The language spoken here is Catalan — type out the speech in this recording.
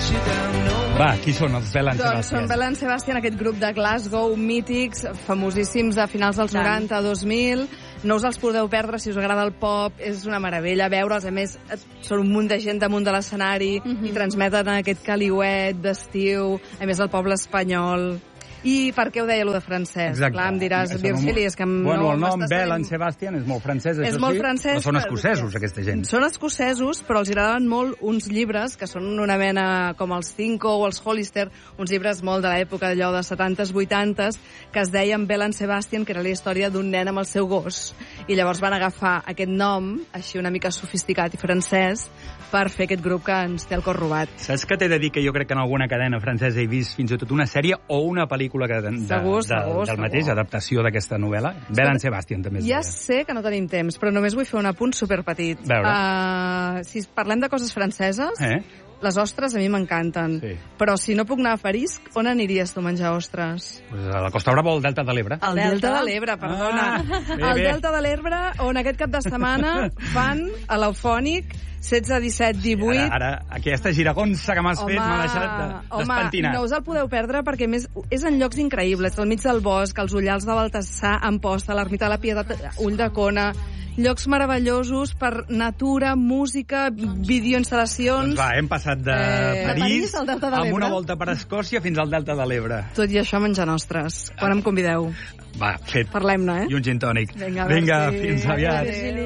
Va, qui són els Bell and Doncs Sebastian? són Bell and Sebastian, aquest grup de Glasgow, mítics, famosíssims de finals dels 90, 2000. No us els podeu perdre si us agrada el pop, és una meravella veure'ls. A més, són un munt de gent damunt de l'escenari i transmeten aquest caliuet d'estiu, a més el poble espanyol. I per què ho deia, allò de francès? Exacte. Clar, em diràs, Virgili, és que Bueno, el nom Bell and Sebastian és molt francès, això és molt sí, francès, però són escocesos, aquesta gent. Són escocesos, però els agraden molt uns llibres, que són una mena com els Cinco o els Hollister, uns llibres molt de l'època d'allò de 70s, 80s, que es deien Bell and Sebastian, que era la història d'un nen amb el seu gos. I llavors van agafar aquest nom, així una mica sofisticat i francès, per fer aquest grup que ens té el cor robat. Saps que t'he de dir que jo crec que en alguna cadena francesa he vist fins i tot una sèrie o una pel·lícula del mateix, adaptació d'aquesta novel·la? Bell and Sebastian també es deia. Ja sé que no tenim temps, però només vull fer un apunt superpetit. Si parlem de coses franceses, les ostres a mi m'encanten. Sí. Però si no puc anar a París, on aniries tu a menjar ostres? Pues a la Costa Brava o al Delta de l'Ebre. Al Delta de l'Ebre, perdona. Al Delta de l'Ebre, on aquest cap de setmana fan a l'Eufònic 16, 17, 18... Ara, aquesta giragonsa que m'has fet m'ha deixat despentinat. No us el podeu perdre perquè més és en llocs increïbles, al mig del bosc, els ullals de Baltasar, Amposta, l'Ermita de la Pietat, Ulldecona, llocs meravellosos per natura, música, videoinstal·lacions... Doncs va, hem passat de París amb una volta per Escòcia fins al Delta de l'Ebre. Tot i això menjar nostres. Quan em convideu? Va, fet. Parlem-ne, I un gin tònic. Vinga, fins aviat.